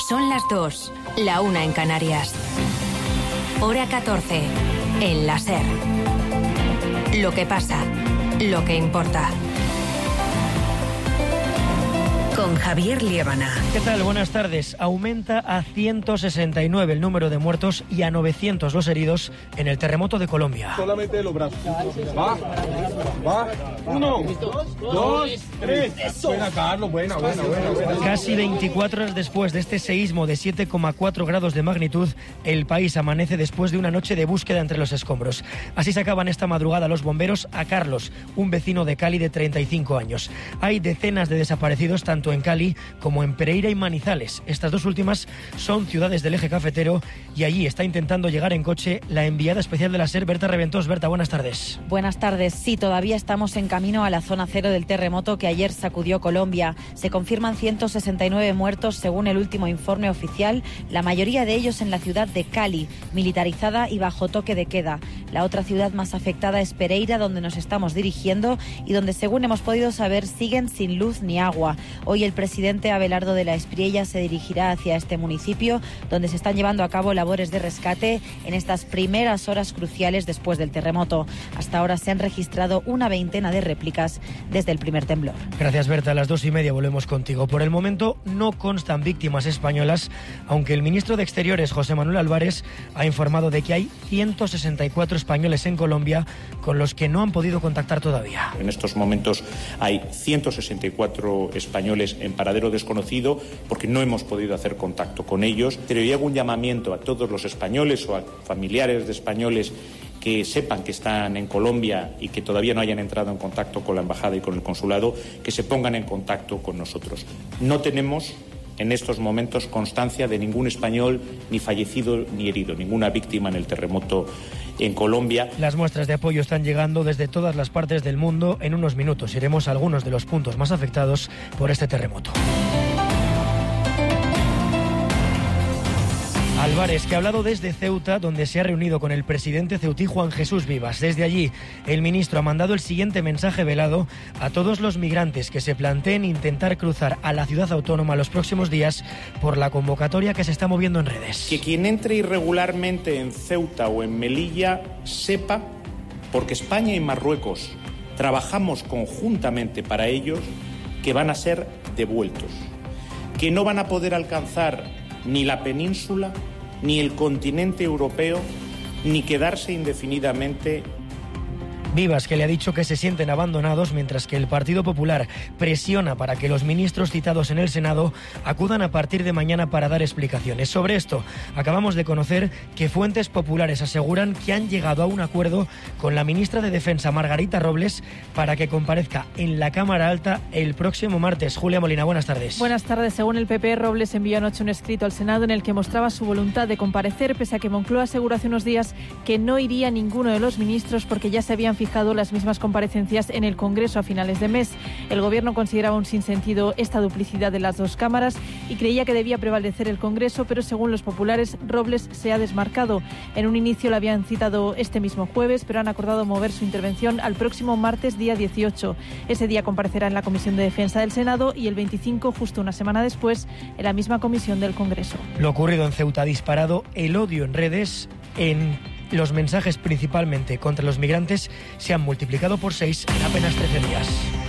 Son las 2, la 1 en Canarias. Hora 14, en la SER. Lo que pasa, lo que importa. Con Javier Liébana. ¿Qué tal? Buenas tardes. Aumenta a 169 el número de muertos y a 900 los heridos en el terremoto de Colombia. Solamente los brazos. Va. 1, 2, 3. Buena, Carlos. Buena. Casi 24 horas después de este seísmo de 7,4 grados de magnitud, el país amanece después de una noche de búsqueda entre los escombros. Así sacaban esta madrugada los bomberos a Carlos, un vecino de Cali de 35 años. Hay decenas de desaparecidos tanto en Cali como en Pereira y Manizales. Estas dos últimas son ciudades del eje cafetero y allí está intentando llegar en coche la enviada especial de la SER, Berta Reventós. Berta, buenas tardes. Buenas tardes. Sí, todavía estamos en camino a la zona cero del terremoto que ayer sacudió Colombia. Se confirman 169 muertos según el último informe oficial, la mayoría de ellos en la ciudad de Cali, militarizada y bajo toque de queda. La otra ciudad más afectada es Pereira, donde nos estamos dirigiendo y donde, según hemos podido saber, siguen sin luz ni agua. Hoy el presidente Abelardo de la Espriella se dirigirá hacia este municipio, donde se están llevando a cabo labores de rescate en estas primeras horas cruciales después del terremoto. Hasta ahora se han registrado una veintena de réplicas desde el primer temblor. Gracias, Berta. A las 2:30 volvemos contigo. Por el momento no constan víctimas españolas, aunque el ministro de Exteriores, José Manuel Álvarez, ha informado de que hay 164 españoles en Colombia con los que no han podido contactar todavía. En estos momentos hay 164 españoles en paradero desconocido porque no hemos podido hacer contacto con ellos. Pero yo hago un llamamiento a todos los españoles o a familiares de españoles que sepan que están en Colombia y que todavía no hayan entrado en contacto con la embajada y con el consulado, que se pongan en contacto con nosotros. No tenemos en estos momentos constancia de ningún español ni fallecido ni herido, ninguna víctima en el terremoto en Colombia. Las muestras de apoyo están llegando desde todas las partes del mundo. En unos minutos iremos a algunos de los puntos más afectados por este terremoto. Álvarez, que ha hablado desde Ceuta, donde se ha reunido con el presidente ceutí Juan Jesús Vivas. Desde allí, el ministro ha mandado el siguiente mensaje velado a todos los migrantes que se planteen intentar cruzar a la ciudad autónoma los próximos días por la convocatoria que se está moviendo en redes. Que quien entre irregularmente en Ceuta o en Melilla sepa, porque España y Marruecos trabajamos conjuntamente para ellos, que van a ser devueltos, que no van a poder alcanzar ni la península, ni el continente europeo, ni quedarse indefinidamente. Vivas, que le ha dicho que se sienten abandonados, mientras que el Partido Popular presiona para que los ministros citados en el Senado acudan a partir de mañana para dar explicaciones. Sobre esto, acabamos de conocer que fuentes populares aseguran que han llegado a un acuerdo con la ministra de Defensa, Margarita Robles, para que comparezca en la Cámara Alta el próximo martes. Julia Molina, buenas tardes. Buenas tardes. Según el PP, Robles envió anoche un escrito al Senado en el que mostraba su voluntad de comparecer, pese a que Moncloa aseguró hace unos días que no iría ninguno de los ministros porque ya se habían fijado las mismas comparecencias en el Congreso a finales de mes. El Gobierno consideraba un sinsentido esta duplicidad de las dos cámaras y creía que debía prevalecer el Congreso, pero según los populares, Robles se ha desmarcado. En un inicio la habían citado este mismo jueves, pero han acordado mover su intervención al próximo martes, día 18. Ese día comparecerá en la Comisión de Defensa del Senado y el 25, justo una semana después, en la misma comisión del Congreso. Lo ocurrido en Ceuta ha disparado el odio en redes. Los mensajes principalmente contra los migrantes se han multiplicado por 6 en apenas 13 días.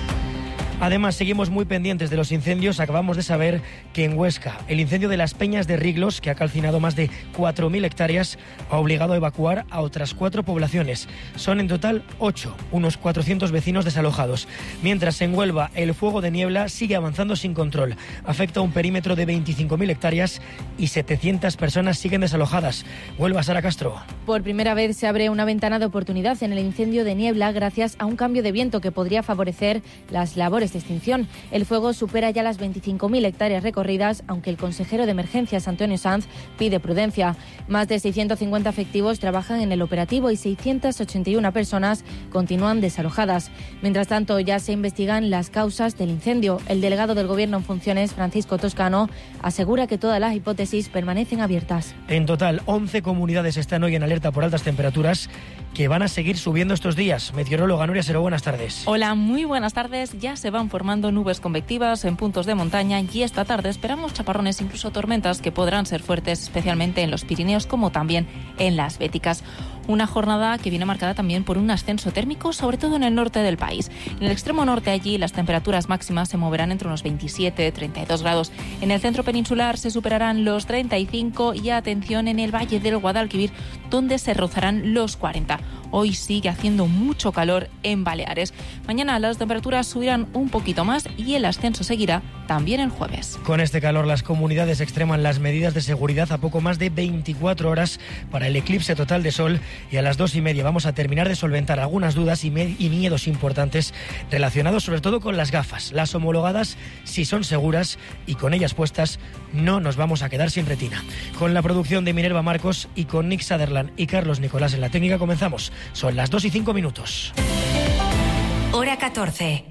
Además, seguimos muy pendientes de los incendios. Acabamos de saber que en Huesca, el incendio de las Peñas de Riglos, que ha calcinado más de 4.000 hectáreas, ha obligado a evacuar a otras 4 poblaciones. Son en total 8, unos 400 vecinos desalojados. Mientras en Huelva, el fuego de niebla sigue avanzando sin control. Afecta a un perímetro de 25.000 hectáreas y 700 personas siguen desalojadas. Huelva, Sara Castro. Por primera vez se abre una ventana de oportunidad en el incendio de niebla gracias a un cambio de viento que podría favorecer las labores de extinción. El fuego supera ya las 25.000 hectáreas recorridas, aunque el consejero de Emergencias, Antonio Sanz, pide prudencia. Más de 650 efectivos trabajan en el operativo y 681 personas continúan desalojadas. Mientras tanto, ya se investigan las causas del incendio. El delegado del Gobierno en funciones, Francisco Toscano, asegura que todas las hipótesis permanecen abiertas. En total, 11 comunidades están hoy en alerta por altas temperaturas que van a seguir subiendo estos días. Meteoróloga Nuria Seró, buenas tardes. Hola, muy buenas tardes. Ya se va van formando nubes convectivas en puntos de montaña y esta tarde esperamos chaparrones, incluso tormentas, que podrán ser fuertes, especialmente en los Pirineos como también en las Béticas. Una jornada que viene marcada también por un ascenso térmico, sobre todo en el norte del país. En el extremo norte, allí las temperaturas máximas se moverán entre unos 27 y 32 grados. En el centro peninsular se superarán los 35 y atención en el valle del Guadalquivir, donde se rozarán los 40. Hoy sigue haciendo mucho calor en Baleares. Mañana las temperaturas subirán un poquito más y el ascenso seguirá también el jueves. Con este calor, las comunidades extreman las medidas de seguridad a poco más de 24 horas para el eclipse total de sol, y a las 2:30 vamos a terminar de solventar algunas dudas y miedos importantes relacionados sobre todo con las gafas. Las homologadas, si son seguras y con ellas puestas, no nos vamos a quedar sin retina. Con la producción de Minerva Marcos y con Nick Sutherland y Carlos Nicolás en la técnica comenzamos. Son las 2:05. Hora 14.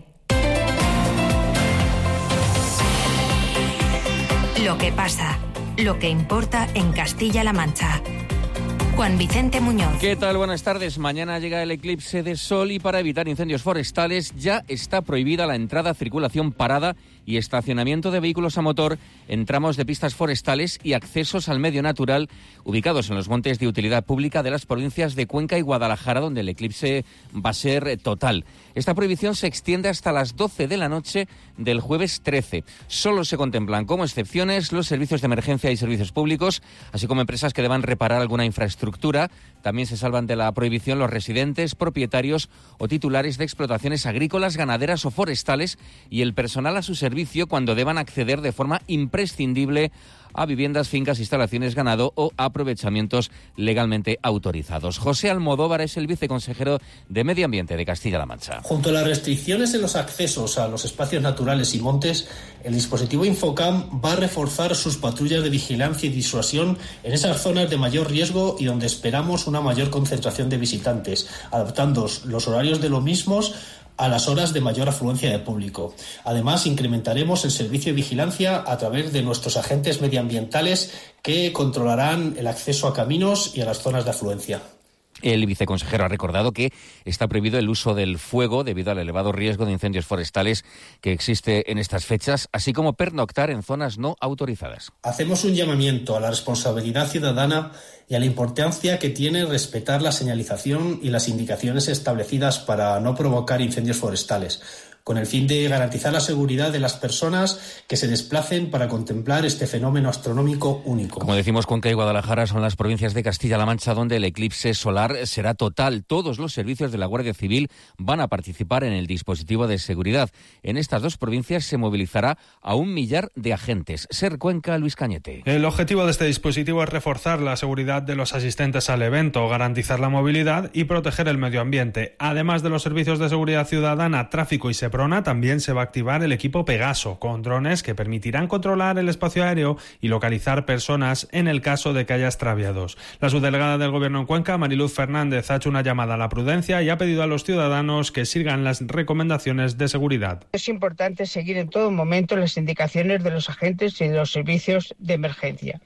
Lo que pasa, lo que importa en Castilla-La Mancha. Juan Vicente Muñoz. ¿Qué tal? Buenas tardes. Mañana llega el eclipse de sol y para evitar incendios forestales ya está prohibida la entrada, circulación, parada y estacionamiento de vehículos a motor en tramos de pistas forestales y accesos al medio natural ubicados en los montes de utilidad pública de las provincias de Cuenca y Guadalajara, donde el eclipse va a ser total. Esta prohibición se extiende hasta las 12 de la noche del jueves 13. Solo se contemplan como excepciones los servicios de emergencia y servicios públicos, así como empresas que deban reparar alguna infraestructura. También se salvan de la prohibición los residentes, propietarios o titulares de explotaciones agrícolas, ganaderas o forestales y el personal a su servicio cuando deban acceder de forma imprescindible a viviendas, fincas, instalaciones, ganado o aprovechamientos legalmente autorizados. José Almodóvar es el viceconsejero de Medio Ambiente de Castilla-La Mancha. Junto a las restricciones en los accesos a los espacios naturales y montes, el dispositivo Infocam va a reforzar sus patrullas de vigilancia y disuasión en esas zonas de mayor riesgo y donde esperamos una mayor concentración de visitantes, adaptando los horarios de los mismos a las horas de mayor afluencia de público. Además, incrementaremos el servicio de vigilancia a través de nuestros agentes medioambientales que controlarán el acceso a caminos y a las zonas de afluencia. El viceconsejero ha recordado que está prohibido el uso del fuego debido al elevado riesgo de incendios forestales que existe en estas fechas, así como pernoctar en zonas no autorizadas. Hacemos un llamamiento a la responsabilidad ciudadana y a la importancia que tiene respetar la señalización y las indicaciones establecidas para no provocar incendios forestales, con el fin de garantizar la seguridad de las personas que se desplacen para contemplar este fenómeno astronómico único. Como decimos, Cuenca y Guadalajara son las provincias de Castilla-La Mancha donde el eclipse solar será total. Todos los servicios de la Guardia Civil van a participar en el dispositivo de seguridad. En estas dos provincias se movilizará a 1 millar de agentes. Ser Cuenca, Luis Cañete. El objetivo de este dispositivo es reforzar la seguridad de los asistentes al evento, garantizar la movilidad y proteger el medio ambiente. Además de los servicios de seguridad ciudadana, tráfico y SEPRONA, también se va a activar el equipo Pegaso, con drones que permitirán controlar el espacio aéreo y localizar personas en el caso de que haya extraviados. La subdelegada del Gobierno en Cuenca, Mariluz Fernández, ha hecho una llamada a la prudencia y ha pedido a los ciudadanos que sigan las recomendaciones de seguridad. Es importante seguir en todo momento las indicaciones de los agentes y de los servicios de emergencia.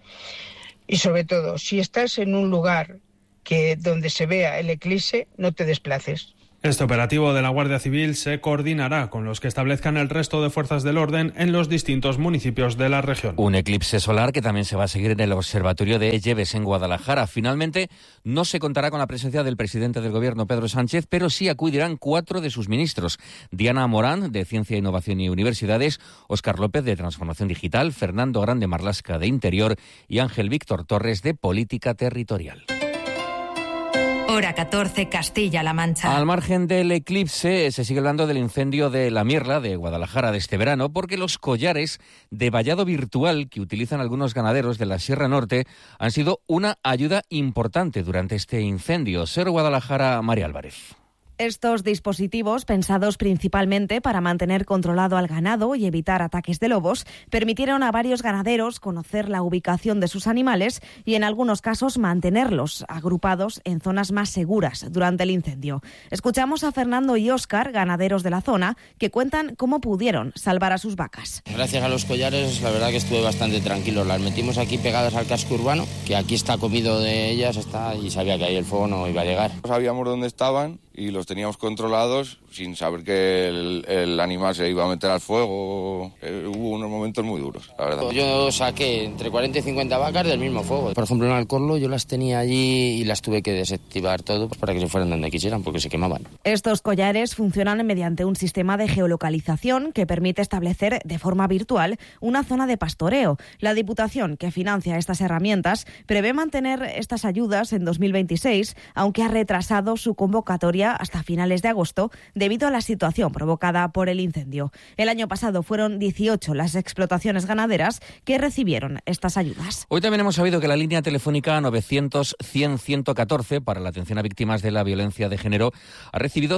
Y sobre todo, si estás en un lugar donde se vea el eclipse, no te desplaces. Este operativo de la Guardia Civil se coordinará con los que establezcan el resto de fuerzas del orden en los distintos municipios de la región. Un eclipse solar que también se va a seguir en el Observatorio de Lleves en Guadalajara. Finalmente, no se contará con la presencia del presidente del Gobierno, Pedro Sánchez, pero sí acudirán 4 de sus ministros. Diana Morán, de Ciencia, Innovación y Universidades, Óscar López, de Transformación Digital, Fernando Grande Marlasca, de Interior, y Ángel Víctor Torres, de Política Territorial. Hora 14, Castilla-La Mancha. Al margen del eclipse, se sigue hablando del incendio de La Mirla, de Guadalajara, de este verano, porque los collares de vallado virtual que utilizan algunos ganaderos de la Sierra Norte han sido una ayuda importante durante este incendio. Ser Guadalajara, María Álvarez. Estos dispositivos, pensados principalmente para mantener controlado al ganado y evitar ataques de lobos, permitieron a varios ganaderos conocer la ubicación de sus animales y en algunos casos mantenerlos agrupados en zonas más seguras durante el incendio. Escuchamos a Fernando y Óscar, ganaderos de la zona, que cuentan cómo pudieron salvar a sus vacas. Gracias a los collares, la verdad que estuve bastante tranquilo. Las metimos aquí pegadas al casco urbano, que aquí está comido de ellas, y sabía que ahí el fuego no iba a llegar. Sabíamos dónde estaban y los teníamos controlados, sin saber que el animal se iba a meter al fuego. Hubo unos momentos muy duros, la verdad. Yo saqué entre 40 y 50 vacas del mismo fuego. Por ejemplo, en Alcorlo yo las tenía allí y las tuve que desactivar todo para que se fueran donde quisieran, porque se quemaban. Estos collares funcionan mediante un sistema de geolocalización que permite establecer de forma virtual una zona de pastoreo. La Diputación, que financia estas herramientas, prevé mantener estas ayudas en 2026, aunque ha retrasado su convocatoria hasta finales de agosto debido a la situación provocada por el incendio. El año pasado fueron 18 las explotaciones ganaderas que recibieron estas ayudas. Hoy también hemos sabido que la línea telefónica 900-100-114 para la atención a víctimas de la violencia de género ha recibido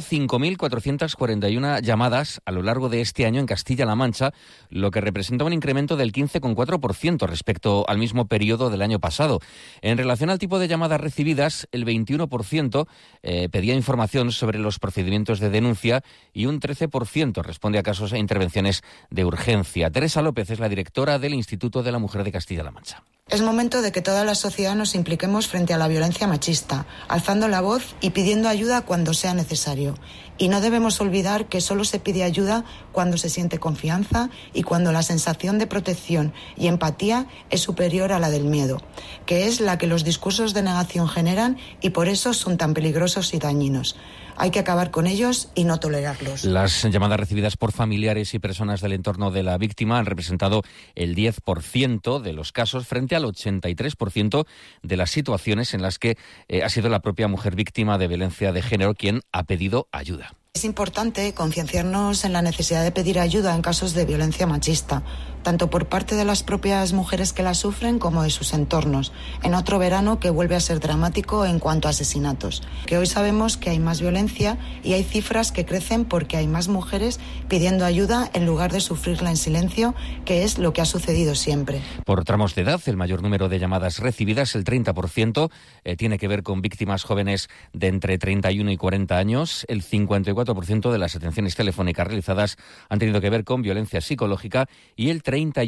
5.441 llamadas a lo largo de este año en Castilla-La Mancha, lo que representa un incremento del 15,4% respecto al mismo periodo del año pasado. En relación al tipo de llamadas recibidas, el 21% pedía información sobre los procedimientos de denuncia y un 13% responde a casos e intervenciones de urgencia. Teresa López es la directora del Instituto de la Mujer de Castilla-La Mancha. Es momento de que toda la sociedad nos impliquemos frente a la violencia machista, alzando la voz y pidiendo ayuda cuando sea necesario. Y no debemos olvidar que solo se pide ayuda cuando se siente confianza y cuando la sensación de protección y empatía es superior a la del miedo, que es la que los discursos de negación generan y por eso son tan peligrosos y dañinos. Hay que acabar con ellos y no tolerarlos. Las llamadas recibidas por familiares y personas del entorno de la víctima han representado el 10% de los casos frente al 83% de las situaciones en las que ha sido la propia mujer víctima de violencia de género quien ha pedido ayuda. Es importante concienciarnos en la necesidad de pedir ayuda en casos de violencia machista, tanto por parte de las propias mujeres que la sufren como de sus entornos, en otro verano que vuelve a ser dramático en cuanto a asesinatos. Que hoy sabemos que hay más violencia y hay cifras que crecen porque hay más mujeres pidiendo ayuda en lugar de sufrirla en silencio, que es lo que ha sucedido siempre. Por tramos de edad, el mayor número de llamadas recibidas, el 30%, tiene que ver con víctimas jóvenes de entre 31 y 40 años, el 54% de las atenciones telefónicas realizadas han tenido que ver con violencia psicológica y el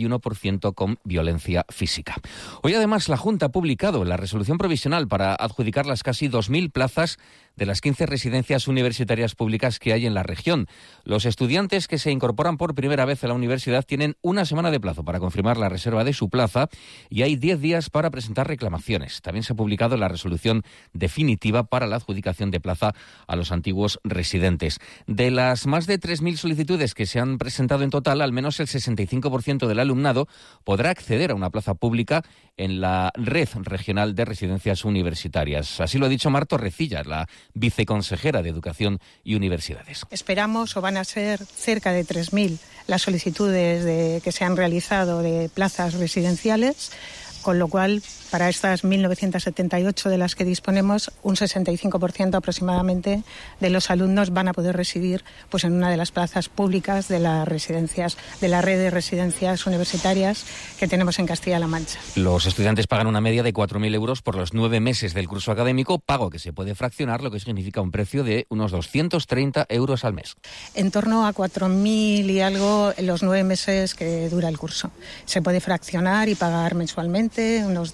31% con violencia física. Hoy además la Junta ha publicado la resolución provisional para adjudicar las casi 2.000 plazas de las 15 residencias universitarias públicas que hay en la región. Los estudiantes que se incorporan por primera vez a la universidad tienen una semana de plazo para confirmar la reserva de su plaza y hay 10 días para presentar reclamaciones. También se ha publicado la resolución definitiva para la adjudicación de plaza a los antiguos residentes. De las más de 3.000 solicitudes que se han presentado en total, al menos el 65% del alumnado podrá acceder a una plaza pública en la red regional de residencias universitarias. Así lo ha dicho Marta Recilla, la viceconsejera de Educación y Universidades. Esperamos, o van a ser cerca de 3.000 las solicitudes que se han realizado de plazas residenciales, con lo cual, para estas 1.978 de las que disponemos, un 65% aproximadamente de los alumnos van a poder residir pues, en una de las plazas públicas de las residencias, de la red de residencias universitarias que tenemos en Castilla-La Mancha. Los estudiantes pagan una media de 4.000 euros por los 9 meses del curso académico, pago que se puede fraccionar, lo que significa un precio de unos 230 euros al mes. En torno a 4.000 y algo en los 9 meses que dura el curso. Se puede fraccionar y pagar mensualmente unos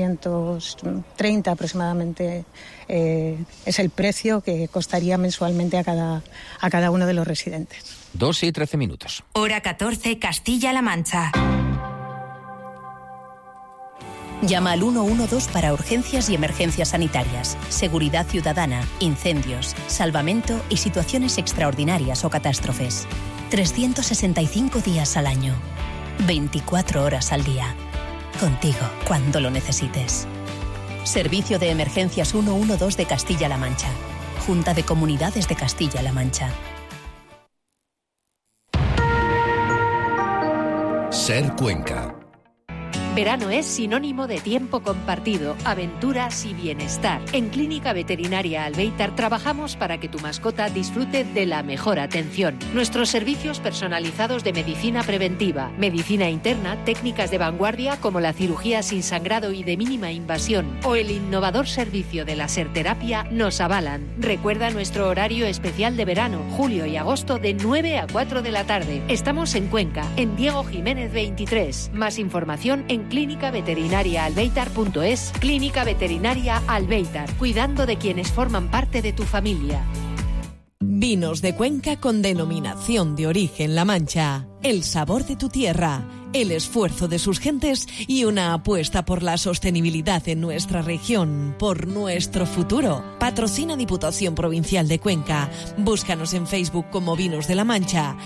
230 aproximadamente es el precio que costaría mensualmente a cada uno de los residentes. 2:13 minutos. Hora 14, Castilla-La Mancha. Llama al 112 para urgencias y emergencias sanitarias, seguridad ciudadana, incendios, salvamento y situaciones extraordinarias o catástrofes. 365 días al año, 24 horas al día. Contigo, cuando lo necesites. Servicio de Emergencias 112 de Castilla-La Mancha. Junta de Comunidades de Castilla-La Mancha. Ser Cuenca. Verano es sinónimo de tiempo compartido, aventuras y bienestar. En Clínica Veterinaria Albéitar trabajamos para que tu mascota disfrute de la mejor atención. Nuestros servicios personalizados de medicina preventiva, medicina interna, técnicas de vanguardia como la cirugía sin sangrado y de mínima invasión o el innovador servicio de laserterapia nos avalan. Recuerda nuestro horario especial de verano, julio y agosto de 9 a 4 de la tarde. Estamos en Cuenca, en Diego Jiménez 23. Más información en clínicaveterinariaalbeitar.es. Clínica Veterinaria Albéitar, cuidando de quienes forman parte de tu familia. Vinos de Cuenca con denominación de origen La Mancha. El sabor de tu tierra, el esfuerzo de sus gentes y una apuesta por la sostenibilidad en nuestra región, por nuestro futuro. Patrocina Diputación Provincial de Cuenca. Búscanos en Facebook como Vinos de La Mancha,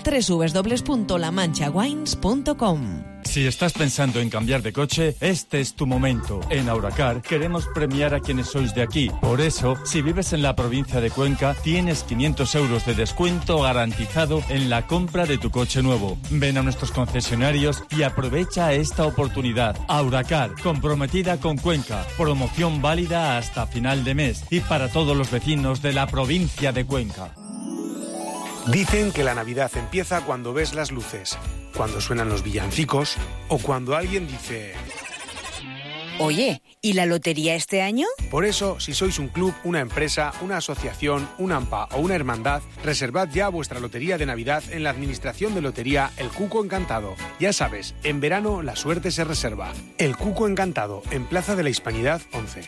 www.lamanchawines.com. Si estás pensando en cambiar de coche, este es tu momento. En Auracar queremos premiar a quienes sois de aquí. Por eso, si vives en la provincia de Cuenca, tienes 500 euros de descuento garantizado en la compra de tu coche nuevo. Ven a nuestros concesionarios y aprovecha esta oportunidad. Auracar, comprometida con Cuenca. Promoción válida hasta final de mes y para todos los vecinos de la provincia de Cuenca. Dicen que la Navidad empieza cuando ves las luces, cuando suenan los villancicos o cuando alguien dice... Oye, ¿y la lotería este año? Por eso, si sois un club, una empresa, una asociación, un AMPA o una hermandad, reservad ya vuestra lotería de Navidad en la Administración de Lotería El Cuco Encantado. Ya sabes, en verano la suerte se reserva. El Cuco Encantado, en Plaza de la Hispanidad 11.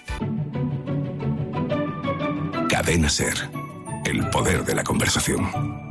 Cadena SER. El poder de la conversación.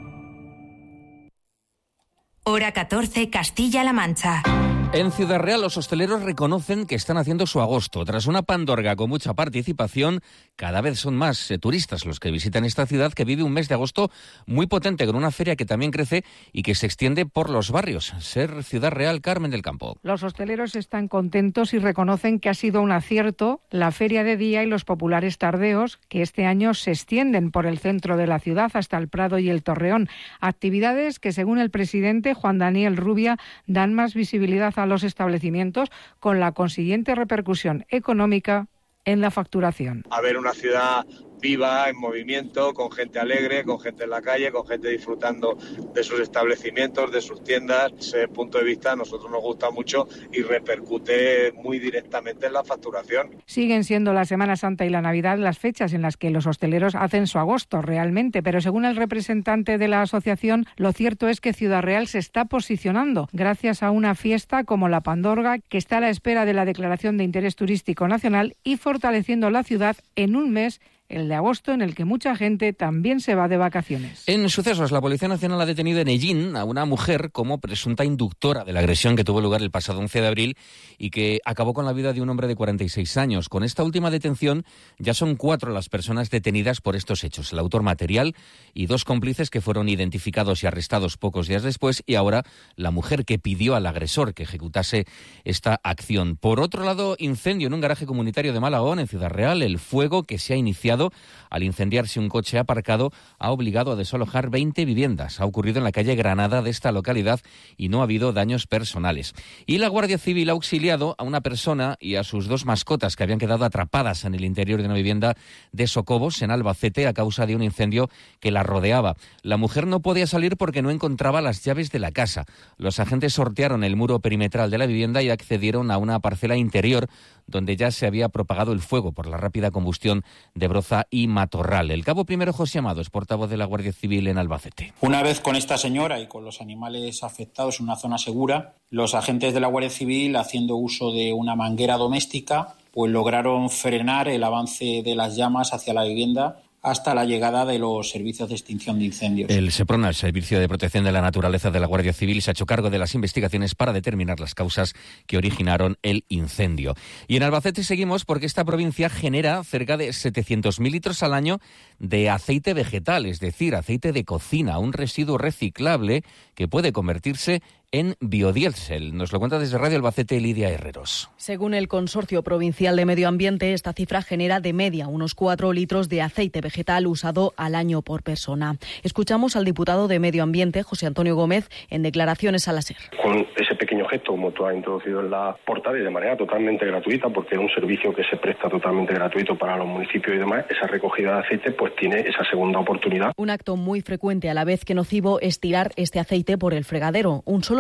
Hora 14, Castilla-La Mancha. En Ciudad Real, los hosteleros reconocen que están haciendo su agosto. Tras una pandorga con mucha participación, cada vez son más turistas los que visitan esta ciudad, que vive un mes de agosto muy potente, con una feria que también crece y que se extiende por los barrios. SER Ciudad Real, Carmen del Campo. Los hosteleros están contentos y reconocen que ha sido un acierto la feria de día y los populares tardeos, que este año se extienden por el centro de la ciudad hasta el Prado y el Torreón. Actividades que, según el presidente Juan Daniel Rubia, dan más visibilidad a los establecimientos, con la consiguiente repercusión económica en la facturación. A ver una ciudad viva, en movimiento, con gente alegre, con gente en la calle, con gente disfrutando de sus establecimientos, de sus tiendas. Ese punto de vista a nosotros nos gusta mucho y repercute muy directamente en la facturación. Siguen siendo la Semana Santa y la Navidad las fechas en las que los hosteleros hacen su agosto realmente, pero según el representante de la asociación, lo cierto es que Ciudad Real se está posicionando gracias a una fiesta como la Pandorga, que está a la espera de la declaración de interés turístico nacional, y fortaleciendo la ciudad en un mes, el de agosto, en el que mucha gente también se va de vacaciones. En sucesos, la Policía Nacional ha detenido en Ellín a una mujer como presunta inductora de la agresión que tuvo lugar el pasado 11 de abril y que acabó con la vida de un hombre de 46 años. Con esta última detención ya son 4 las personas detenidas por estos hechos. El autor material y 2 cómplices que fueron identificados y arrestados pocos días después, y ahora la mujer que pidió al agresor que ejecutase esta acción. Por otro lado, incendio en un garaje comunitario de Malagón, en Ciudad Real. El fuego que se ha iniciado al incendiarse un coche aparcado ha obligado a desalojar 20 viviendas. Ha ocurrido en la calle Granada de esta localidad y no ha habido daños personales. Y la Guardia Civil ha auxiliado a una persona y a sus 2 mascotas que habían quedado atrapadas en el interior de una vivienda de Socobos, en Albacete, a causa de un incendio que la rodeaba. La mujer no podía salir porque no encontraba las llaves de la casa. Los agentes sortearon el muro perimetral de la vivienda y accedieron a una parcela interior donde ya se había propagado el fuego por la rápida combustión de broza y matorral. El cabo primero José Amado es portavoz de la Guardia Civil en Albacete. Una vez con esta señora y con los animales afectados en una zona segura, los agentes de la Guardia Civil, haciendo uso de una manguera doméstica, pues lograron frenar el avance de las llamas hacia la vivienda hasta la llegada de los servicios de extinción de incendios. El SEPRONA, el Servicio de Protección de la Naturaleza de la Guardia Civil, se ha hecho cargo de las investigaciones para determinar las causas que originaron el incendio. Y en Albacete seguimos porque esta provincia genera cerca de 700.000 litros al año de aceite vegetal, es decir, aceite de cocina, un residuo reciclable que puede convertirse en biodiesel. Nos lo cuenta desde Radio Albacete Lidia Herreros. Según el Consorcio Provincial de Medio Ambiente, esta cifra genera de media unos 4 litros de aceite vegetal usado al año por persona. Escuchamos al diputado de Medio Ambiente, José Antonio Gómez, en declaraciones a la SER. Con ese pequeño gesto, como tú has introducido en la portada, y de manera totalmente gratuita, porque es un servicio que se presta totalmente gratuito para los municipios y demás, esa recogida de aceite pues tiene esa segunda oportunidad. Un acto muy frecuente a la vez que nocivo es tirar este aceite por el fregadero. Un solo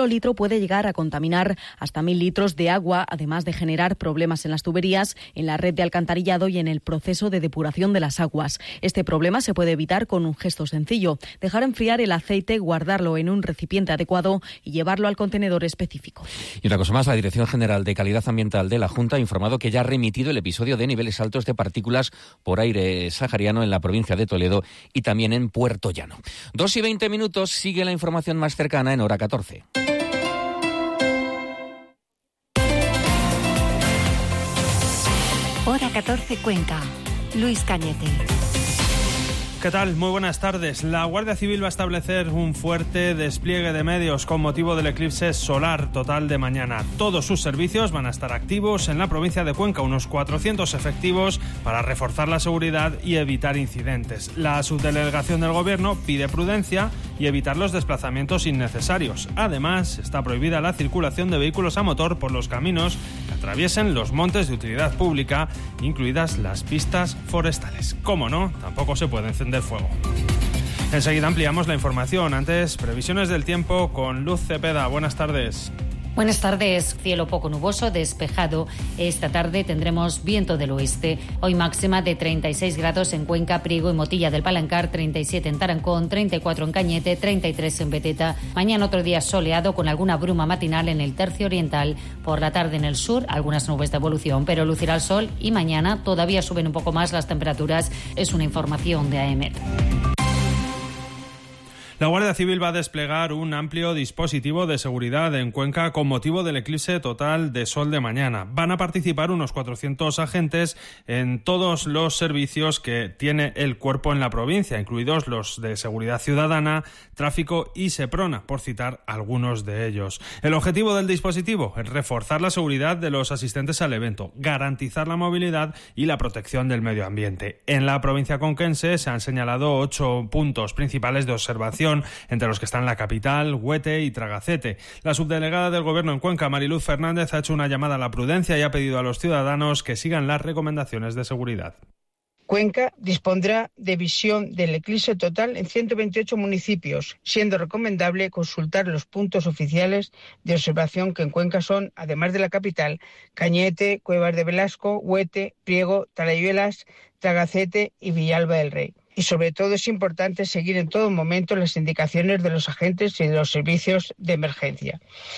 solo litro puede llegar a contaminar hasta 1.000 litros de agua, además de generar problemas en las tuberías, en la red de alcantarillado y en el proceso de depuración de las aguas. Este problema se puede evitar con un gesto sencillo: dejar enfriar el aceite, guardarlo en un recipiente adecuado y llevarlo al contenedor específico. Y una cosa más, la Dirección General de Calidad Ambiental de la Junta ha informado que ya ha remitido el episodio de niveles altos de partículas por aire sahariano en la provincia de Toledo y también en Puerto Llano. 2:20, sigue la información más cercana en Hora 14. Hora 14 Cuenca. Luis Cañete. ¿Qué tal? Muy buenas tardes. La Guardia Civil va a establecer un fuerte despliegue de medios con motivo del eclipse solar total de mañana. Todos sus servicios van a estar activos en la provincia de Cuenca, unos 400 efectivos para reforzar la seguridad y evitar incidentes. La subdelegación del Gobierno pide prudencia y evitar los desplazamientos innecesarios. Además, está prohibida la circulación de vehículos a motor por los caminos que atraviesen los montes de utilidad pública, incluidas las pistas forestales. Como no, tampoco se puede encender fuego. Enseguida ampliamos la información. Antes, previsiones del tiempo con Luz Cepeda. Buenas tardes. Buenas tardes. Cielo poco nuboso, despejado. Esta tarde tendremos viento del oeste. Hoy máxima de 36 grados en Cuenca, Priego y Motilla del Palancar, 37 en Tarancón, 34 en Cañete, 33 en Beteta. Mañana otro día soleado con alguna bruma matinal en el tercio oriental. Por la tarde en el sur, algunas nubes de evolución, pero lucirá el sol y mañana todavía suben un poco más las temperaturas. Es una información de AEMET. La Guardia Civil va a desplegar un amplio dispositivo de seguridad en Cuenca con motivo del eclipse total de sol de mañana. Van a participar unos 400 agentes en todos los servicios que tiene el cuerpo en la provincia, incluidos los de seguridad ciudadana, tráfico y Seprona, por citar algunos de ellos. El objetivo del dispositivo es reforzar la seguridad de los asistentes al evento, garantizar la movilidad y la protección del medio ambiente. En la provincia conquense se han señalado 8 puntos principales de observación, entre los que están la capital, Huete y Tragacete. La subdelegada del Gobierno en Cuenca, Mariluz Fernández, ha hecho una llamada a la prudencia y ha pedido a los ciudadanos que sigan las recomendaciones de seguridad. Cuenca dispondrá de visión del eclipse total en 128 municipios, siendo recomendable consultar los puntos oficiales de observación que en Cuenca son, además de la capital, Cañete, Cuevas de Velasco, Huete, Priego, Talayuelas, Tragacete y Villalba del Rey. Y sobre todo es importante seguir en todo momento las indicaciones de los agentes y de los servicios de emergencia.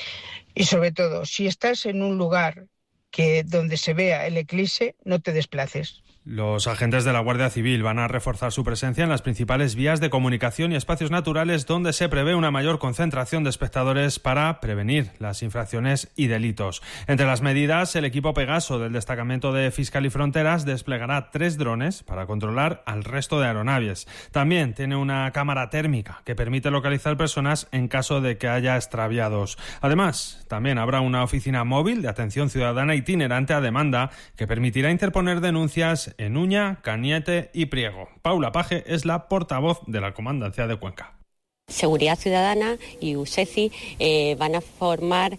Y sobre todo, si estás en un lugar donde se vea el eclipse, no te desplaces. Los agentes de la Guardia Civil van a reforzar su presencia en las principales vías de comunicación y espacios naturales donde se prevé una mayor concentración de espectadores para prevenir las infracciones y delitos. Entre las medidas, el equipo Pegaso del Destacamento de Fiscal y Fronteras desplegará 3 drones para controlar al resto de aeronaves. También tiene una cámara térmica que permite localizar personas en caso de que haya extraviados. Además, también habrá una oficina móvil de atención ciudadana itinerante a demanda que permitirá interponer denuncias en Uña, Cañete y Priego. Paula Paje es la portavoz de la Comandancia de Cuenca. Seguridad Ciudadana y USECI van a formar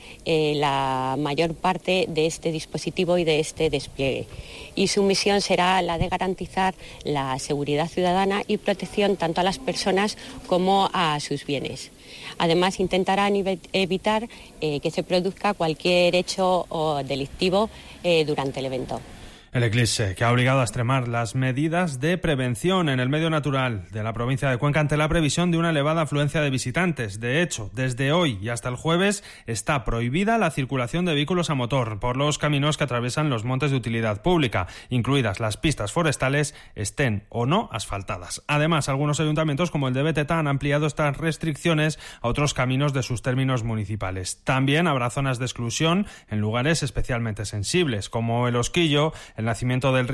la mayor parte de este dispositivo y de este despliegue. Y su misión será la de garantizar la seguridad ciudadana y protección tanto a las personas como a sus bienes. Además, intentarán evitar que se produzca cualquier hecho delictivo durante el evento. El eclipse, que ha obligado a extremar las medidas de prevención en el medio natural de la provincia de Cuenca ante la previsión de una elevada afluencia de visitantes. De hecho, desde hoy y hasta el jueves está prohibida la circulación de vehículos a motor por los caminos que atraviesan los montes de utilidad pública, incluidas las pistas forestales, estén o no asfaltadas. Además, algunos ayuntamientos, como el de Beteta, han ampliado estas restricciones a otros caminos de sus términos municipales. También habrá zonas de exclusión en lugares especialmente sensibles, como el Osquillo, el nacimiento del río